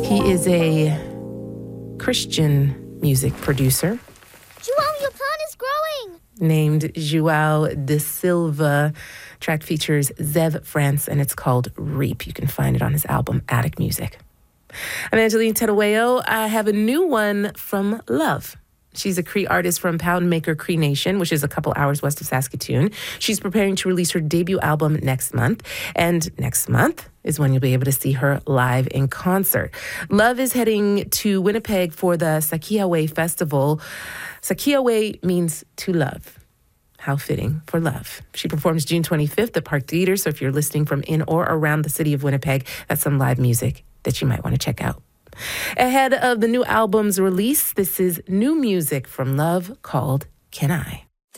He is a Christian music producer. Joao, your plant is growing. Named Joao de Silva. Track features Zev France, and it's called Reap. You can find it on his album, Attic Music. I'm Angeline Terueo. I have a new one from Love. She's a Cree artist from Poundmaker Cree Nation, which is a couple hours west of Saskatoon. She's preparing to release her debut album next month. And next month is when you'll be able to see her live in concert. Love is heading to Winnipeg for the Sakiawe Festival. Sakiawe means to love. How fitting for Love. She performs June 25th at Park Theatre, so if you're listening from in or around the city of Winnipeg, that's some live music that you might want to check out. Ahead of the new album's release, this is new music from Love called Can I?